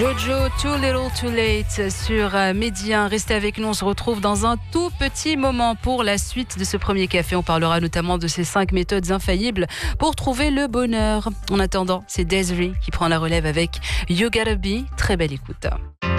Jojo, Too Little Too Late sur Midi 1. Restez avec nous, on se retrouve dans un tout petit moment pour la suite de ce premier café. On parlera notamment de ces 5 méthodes infaillibles pour trouver le bonheur. En attendant, c'est Desiree qui prend la relève avec You Gotta Be. Très belle écoute.